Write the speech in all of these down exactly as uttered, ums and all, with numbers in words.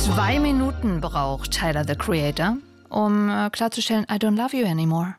Zwei Minuten braucht Tyler, the Creator, um äh, klarzustellen, I don't love you anymore.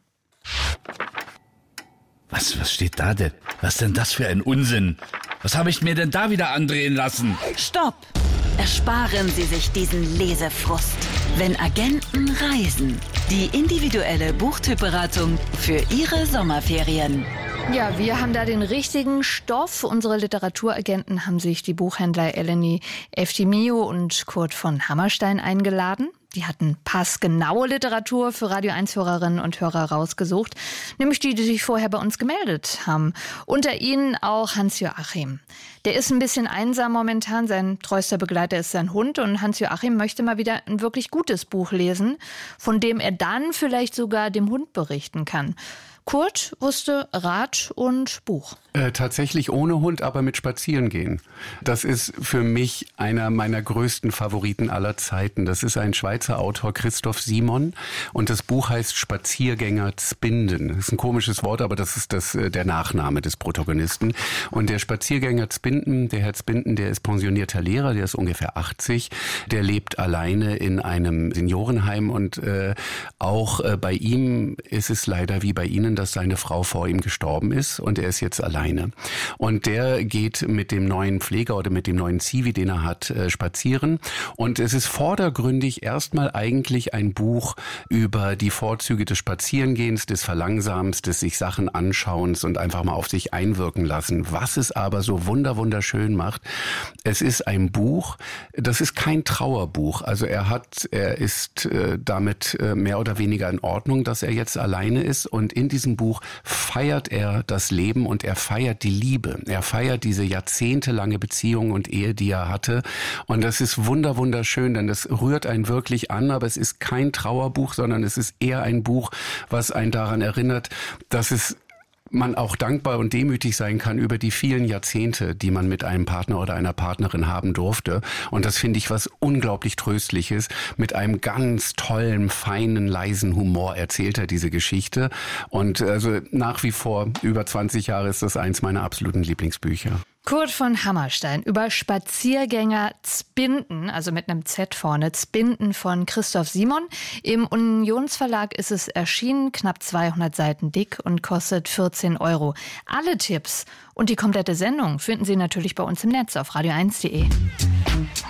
Was, was steht da denn? Was denn das für ein Unsinn? Was habe ich mir denn da wieder andrehen lassen? Stopp! Ersparen Sie sich diesen Lesefrust. Wenn Agenten reisen. Die individuelle Buchtypberatung für Ihre Sommerferien. Ja, wir haben da den richtigen Stoff. Unsere Literaturagenten haben sich die Buchhändler Eleni Eftimio und Kurt von Hammerstein eingeladen. Die hatten passgenaue Literatur für Radio eins Hörerinnen und Hörer rausgesucht, nämlich die, die sich vorher bei uns gemeldet haben. Unter ihnen auch Hans-Joachim. Der ist ein bisschen einsam momentan, sein treuester Begleiter ist sein Hund und Hans-Joachim möchte mal wieder ein wirklich gutes Buch lesen, von dem er dann vielleicht sogar dem Hund berichten kann. Kurt wusste Rat und Buch. Äh, tatsächlich ohne Hund, aber mit Spazierengehen. Das ist für mich einer meiner größten Favoriten aller Zeiten. Das ist ein Schweizer Autor, Christoph Simon. Und das Buch heißt Spaziergänger Zbinden. Das ist ein komisches Wort, aber das ist das, der Nachname des Protagonisten. Und der Spaziergänger Zbinden, der Herr Zbinden, der ist pensionierter Lehrer, der ist ungefähr achtzig. Der lebt alleine in einem Seniorenheim und äh, auch äh, bei ihm ist es leider wie bei Ihnen, dass seine Frau vor ihm gestorben ist und er ist jetzt alleine. Und der geht mit dem neuen Pfleger oder mit dem neuen Zivi, den er hat, äh, spazieren. Und es ist vordergründig erstmal eigentlich ein Buch über die Vorzüge des Spazierengehens, des Verlangsamens, des sich Sachen anschauens und einfach mal auf sich einwirken lassen. Was es aber so wunder wunderschön macht, es ist ein Buch, das ist kein Trauerbuch. Also er hat, er ist äh, damit äh, mehr oder weniger in Ordnung, dass er jetzt alleine ist und in diesem Buch feiert er das Leben und er feiert die Liebe. Er feiert diese jahrzehntelange Beziehung und Ehe, die er hatte. Und das ist wunder wunderschön, denn das rührt einen wirklich an, aber es ist kein Trauerbuch, sondern es ist eher ein Buch, was einen daran erinnert, dass es man auch dankbar und demütig sein kann über die vielen Jahrzehnte, die man mit einem Partner oder einer Partnerin haben durfte. Und das finde ich was unglaublich Tröstliches. Mit einem ganz tollen, feinen, leisen Humor erzählt er diese Geschichte. Und also nach wie vor, über zwanzig Jahre, ist das eins meiner absoluten Lieblingsbücher. Kurt von Hammerstein über Spaziergänger Zbinden, also mit einem Z vorne, Zbinden von Christoph Simon. Im Unionsverlag ist es erschienen, knapp zweihundert Seiten dick und kostet vierzehn Euro. Alle Tipps und die komplette Sendung finden Sie natürlich bei uns im Netz auf radio eins punkt de.